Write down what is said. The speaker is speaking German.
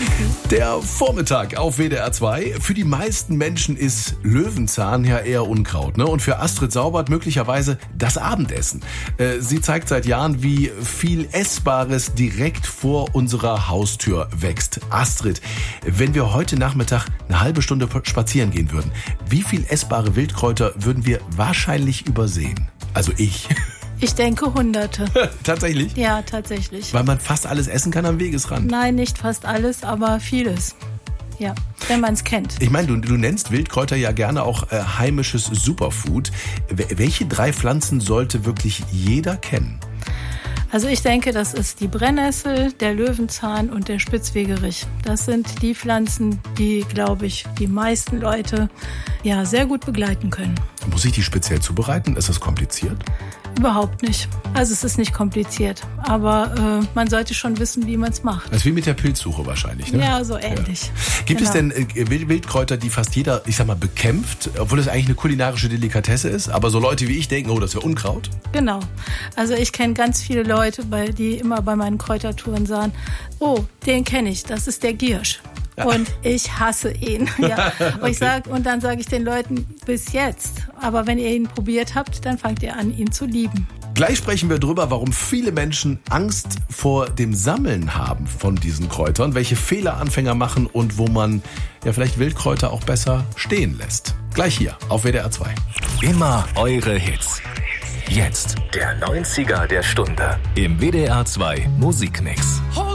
Der Vormittag auf WDR 2. Für die meisten Menschen ist Löwenzahn ja eher Unkraut, ne? Und für Astrid Saubert möglicherweise das Abendessen. Sie zeigt seit Jahren, wie viel Essbares direkt vor unserer Haustür wächst. Astrid, wenn wir heute Nachmittag eine halbe Stunde spazieren gehen würden, wie viel essbare Wildkräuter würden wir wahrscheinlich übersehen? Also ich. Ich denke Hunderte. Tatsächlich? Ja, tatsächlich. Weil man fast alles essen kann am Wegesrand. Nein, nicht fast alles, aber vieles. Ja, wenn man es kennt. Ich meine, du nennst Wildkräuter ja gerne auch heimisches Superfood. Welche 3 Pflanzen sollte wirklich jeder kennen? Also ich denke, das ist die Brennnessel, der Löwenzahn und der Spitzwegerich. Das sind die Pflanzen, die, glaube ich, die meisten Leute ja sehr gut begleiten können. Muss ich die speziell zubereiten? Ist das kompliziert? Überhaupt nicht. Also es ist nicht kompliziert, aber man sollte schon wissen, wie man es macht. Das ist wie mit der Pilzsuche wahrscheinlich, ne? Ja, so ähnlich. Ja. Gibt es denn Wildkräuter, die fast jeder, ich sag mal, bekämpft, obwohl es eigentlich eine kulinarische Delikatesse ist, aber so Leute wie ich denken, oh, das wäre Unkraut? Genau. Also ich kenne ganz viele Leute, die immer bei meinen Kräutertouren sagen, oh, den kenne ich, das ist der Giersch. Und ich hasse ihn. Ja. Und dann sage ich den Leuten, bis jetzt. Aber wenn ihr ihn probiert habt, dann fangt ihr an, ihn zu lieben. Gleich sprechen wir drüber, warum viele Menschen Angst vor dem Sammeln haben von diesen Kräutern, welche Fehler Anfänger machen und wo man ja vielleicht Wildkräuter auch besser stehen lässt. Gleich hier auf WDR 2. Immer eure Hits. Jetzt der 90er der Stunde im WDR 2 Musikmix.